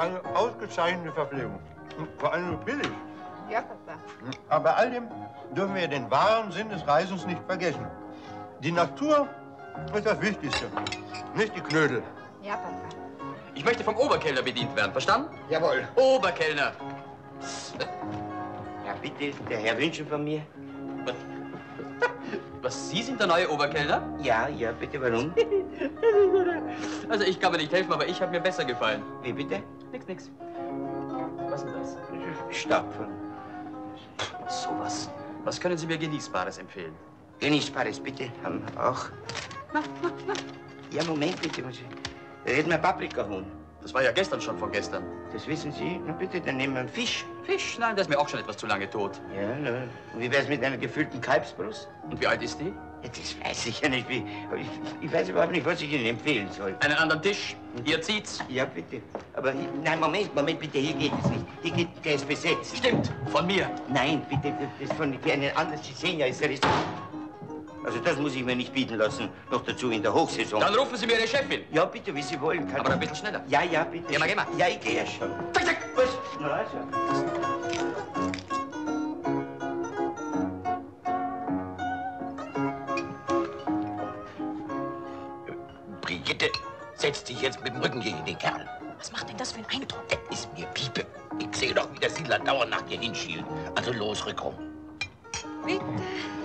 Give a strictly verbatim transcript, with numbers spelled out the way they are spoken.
eine ausgezeichnete Verpflegung. Und vor allem billig. Ja, Papa. Aber bei all dem dürfen wir den wahren Sinn des Reisens nicht vergessen. Die Natur ist das Wichtigste, nicht die Knödel. Ja, Papa. Ich möchte vom Oberkellner bedient werden, verstanden? Jawohl. Oberkellner. Ja, bitte, der Herr wünscht von mir. Was? Was, Sie sind der neue Oberkellner? Ja, ja, bitte, warum? Also, ich kann mir nicht helfen, aber ich habe mir besser gefallen. Wie bitte? Nix, nix. Was ist denn das? Stapfen. Sowas. Was können Sie mir Genießbares empfehlen? Genießbares, bitte, haben wir auch. Ja, Moment, bitte. Reden wir Paprikahuhn. Das war ja gestern schon von gestern. Das wissen Sie? Na bitte, dann nehmen wir einen Fisch. Fisch? Nein, der ist mir auch schon etwas zu lange tot. Ja, na. Und wie wär's mit einer gefüllten Kalbsbrust? Und wie alt ist die? Ja, das weiß ich ja nicht. Wie, ich, ich weiß überhaupt nicht, was ich Ihnen empfehlen soll. Einen anderen Tisch? Ihr zieht's? Ja, bitte. Aber, hier- nein, Moment, Moment, bitte, hier geht es nicht. Hier geht, der ist besetzt. Stimmt, von mir. Nein, bitte, das ist von für einen anderen. Sie sehen ja, ist der Restaurant. Also das muss ich mir nicht bieten lassen, noch dazu in der Hochsaison. Dann rufen Sie mir Ihre Chefin. Ja, bitte, wie Sie wollen. Kann Aber ein bisschen schneller. Ja, ja, bitte. Geh mal, geh mal. Ja, ich gehe ja schon. Zack, zack. Was? Na also. Brigitte, setz dich jetzt mit dem Rücken gegen den Kerl. Was macht denn das für einen Eindruck? Das ist mir Piepe. Ich sehe doch, wie der Siedler dauernd nach dir hinschielt. Also los, rück rum. Bitte.